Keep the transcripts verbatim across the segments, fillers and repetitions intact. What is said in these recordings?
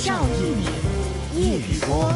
趙一鳴、葉宇波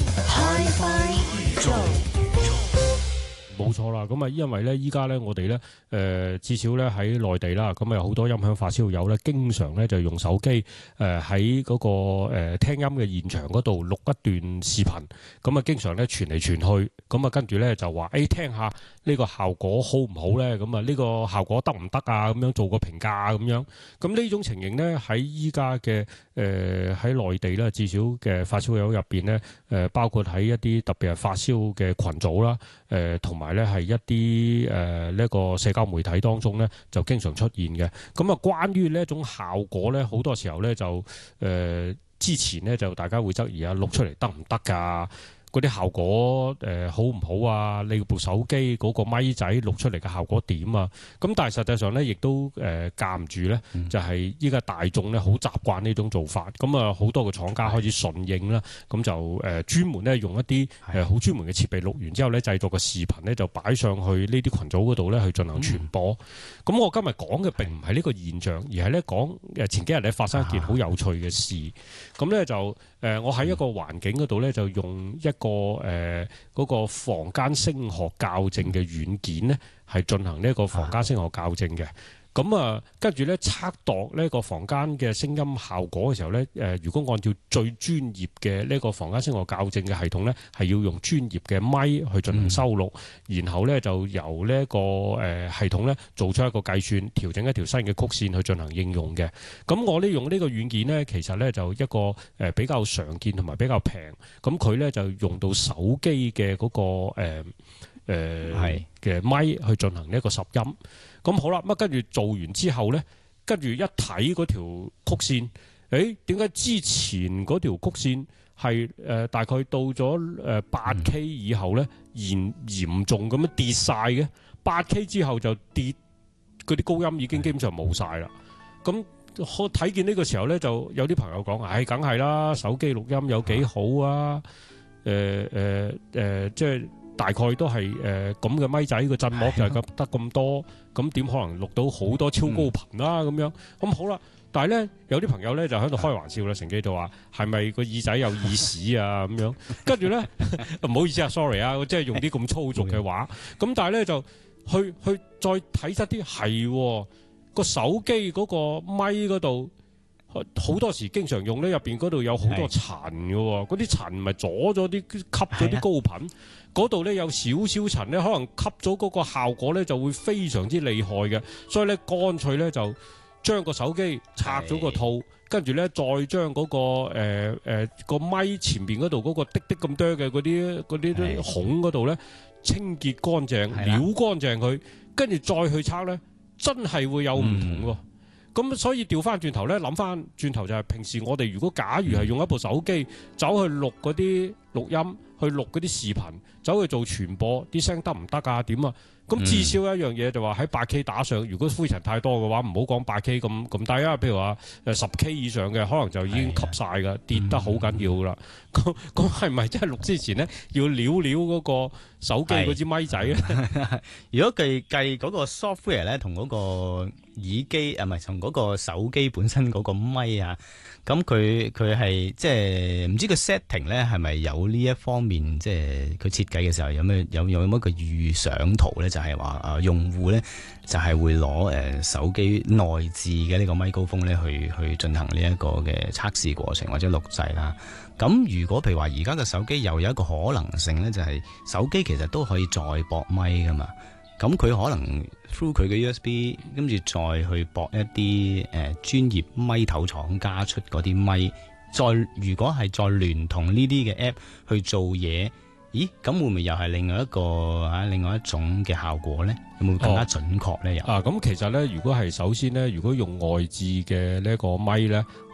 ，Hi-Fi 宇宙。 冇錯啦，咁啊，因為咧，依家咧，我哋咧，誒、呃，至少咧喺內地啦，咁啊，有好多音響發燒友咧，經常咧就用手機，誒喺嗰個誒、呃、聽音嘅現場嗰度錄一段視頻，咁啊，經常咧傳嚟傳去，咁啊，跟住咧就話，誒、欸，聽下呢個效果好唔好咧？咁啊，呢個效果得唔得啊？咁樣做個評價咁樣，咁呢種情形咧喺依家嘅誒喺內地咧，至少嘅發燒友入邊咧，誒、呃、包括喺一啲特別係發燒嘅群組啦，誒同埋咧係一啲誒呢個社交媒體當中咧，就經常出現嘅。咁啊，關於呢一種效果咧，好多時候咧就誒、呃、之前咧就大家會質疑啊，錄出嚟得唔得㗎？嗰啲效果誒、呃、好唔好啊？你部手機嗰個咪仔錄出嚟嘅效果點啊？咁但係實際上咧，亦都誒夾唔住咧，就係依家大眾咧好習慣呢種做法。咁啊，好多個廠家開始順應啦，咁就誒、呃、專門咧用一啲誒好專門嘅設備錄完之後咧，製作個視頻咧就擺上去呢啲群組嗰度咧去進行傳播。咁、嗯、我今日講嘅並唔係呢個現象，而係咧講誒前幾日咧發生一件好有趣嘅事。咁咧就誒、呃、我喺一個環境嗰度咧就用一個誒嗰、呃那個房間聲學校正嘅軟件咧，係進行呢一個房間聲學校正嘅。咁啊，跟住咧測度呢個房間嘅聲音效果嘅時候咧，誒、呃，如果按照最專業嘅呢個房間聲學校正嘅系統咧，係要用專業嘅咪去進行收錄，嗯、然後咧就由呢、這、一個誒、呃、系統咧做出一個計算，調整一條新嘅曲線去進行應用嘅。咁我呢用呢個軟件咧，其實咧就一個誒比較常見同埋比較平，咁佢咧就用到手機嘅嗰、那個誒誒嘅咪去進行呢一個拾音。咁好啦，咁跟住做完之後咧，跟住一睇嗰條曲線，誒點解之前嗰條曲線係誒、呃、大概到咗誒八 K 以後咧，嚴嚴重咁樣跌晒嘅？八 K 之後就跌，嗰啲高音已經基本上冇晒啦。咁我睇見呢個時候咧，就有啲朋友講：唉，梗係啦，手機錄音有幾好啊？誒誒誒，即係。大概都係誒咁嘅咪仔個振膜就係咁得咁多，咁點可能錄到好多超高頻啦？咁樣咁好啦，但係咧有啲朋友咧就喺度開玩笑啦，乘機就話係咪個耳仔有耳屎啊？咁樣跟住咧唔好意思啊 ，sorry 啊，我即係用啲咁粗俗嘅話。咁但係咧就去去再睇實啲係個手機嗰個咪嗰度。好多時經常用咧，入邊嗰度有好多塵嘅喎，嗰啲塵咪阻咗啲吸咗啲高頻，嗰度咧有少少塵咧，可能吸咗嗰個效果咧就會非常之厲害嘅，所以咧乾脆咧就將個手機拆咗個套，跟住咧再將嗰、嗰個誒誒個咪前邊嗰度嗰個滴滴咁多嘅嗰啲嗰啲孔嗰度咧清潔乾淨，撩乾淨佢，跟住再去測咧，真係會有唔同喎。嗯咁所以調翻轉頭咧，諗翻轉頭就係平時我哋如果假如係用一部手機走去錄嗰啲錄音，去錄嗰啲視頻，走去做傳播，啲聲得唔得啊？點啊？咁至少一樣嘢就話喺八 K 打上，如果灰塵太多嘅話，唔好講八 K 咁咁低啊。譬如話誒十 K 以上嘅，可能就已經吸晒㗎，跌得好緊要啦。咁咁係咪真係錄之前咧要撩撩嗰個手機嗰支咪仔咧？ 如果計計嗰個 software 咧，同嗰個耳機啊，唔係同嗰個手機本身嗰個咪啊，咁佢佢係即係唔知個 setting 咧係咪有呢一方面，即係佢設計嘅時候有咩有有冇一個預想圖咧？就係話啊，用戶咧就係會攞誒手機內置嘅呢個咪高峰咧去去進行呢一個嘅測試過程或者錄製啦。咁如果譬如話而家嘅手機又有一個可能性咧，就係手機其實都可以再駁咪噶嘛。咁佢可能 through 佢嘅 U S B， 跟住再去駁一啲誒專業咪頭廠加出嗰啲咪，再如果係再聯同呢啲嘅 app 去做嘢，咦？咁會唔會又係另外一個啊，另外一種嘅效果咧？有冇更加準確咧？又、 哦、啊，咁其實咧，如果係首先咧，如果用外置嘅呢一個咪咧。